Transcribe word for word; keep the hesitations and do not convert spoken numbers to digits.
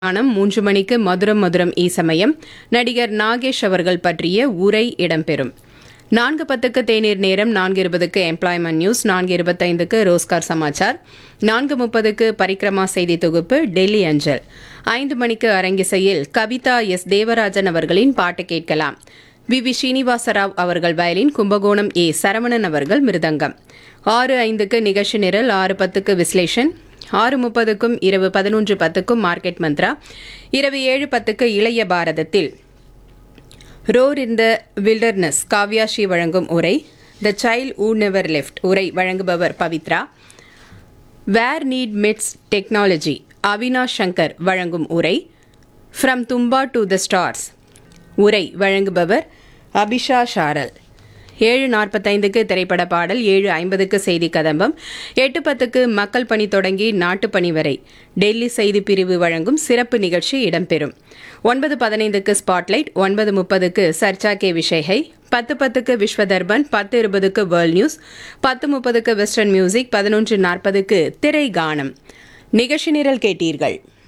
Annum மூன்று மணிக்கு மதுரம் மதுரம் ஈ சமயம் நடிகர் நாகேஷ் அவர்கள் பற்றிய உரை இடம்பெறும். நான்கு பத்துக்கு தேநீர் நேரம், நான்கு இருபதுக்கு எம்ப்ளாய்மெண்ட் நியூஸ், நான்கு இருபத்தைந்துக்கு ரோஸ்கார் சமாச்சார், நான்கு முப்பதுக்கு பரிக்ரமா செய்தி தொகுப்பு டெல்லி அஞ்சல், ஐந்து மணிக்கு அரங்கிசையில் கவிதா எஸ் தேவராஜன் அவர்களின் பாட்டு கேட்கலாம். வி வி ஸ்ரீனிவாசராவ் அவர்கள் வயலின், கும்பகோணம் ஏ சரவணன் அவர்கள் மிருதங்கம். ஆறு ஐந்துக்கு நிகழ்ச்சி நிரல், ஆறு பத்துக்கு விஸ்லேஷன், ஆறு முப்பதுக்கும் இரவு பதினொன்று பத்துக்கும் மார்க்கெட் மந்த்ரா, இரவு ஏழு பத்துக்கு இளைய பாரதத்தில் ரோர் இன் த வில்டர்னஸ் காவ்யா ஸ்ரீ வழங்கும் உரை, the child who never left உரை வழங்குபவர் பவித்ரா. வேர் NEET myths technology Avinash Shankar வழங்கும் உரை, from Thumba to the stars உரை வழங்குபவர் அபிஷா ஷாரல். ஏழு நாற்பத்தைந்துக்கு திரைப்பட பாடல், ஏழு ஐம்பதுக்கு செய்தி கதம்பம், எட்டு பத்துக்கு மக்கள் பணி தொடங்கி நாட்டுப்பணி வரை டெல்லி செய்தி பிரிவு வழங்கும் சிறப்பு நிகழ்ச்சி இடம்பெறும். ஒன்பது பதினைந்துக்கு ஸ்பாட்லைட், ஒன்பது முப்பதுக்கு சர்ச்சா கே விஷயை, பத்து பத்துக்கு விஸ்வதர்பன், பத்து இருபதுக்கு வேர்ல்ட் நியூஸ், பத்து முப்பதுக்கு வெஸ்டர்ன் மியூசிக், பதினொன்று நாற்பதுக்கு திரை கானம். நிகழ்ச்சி நிரல் கேட்டீர்கள்.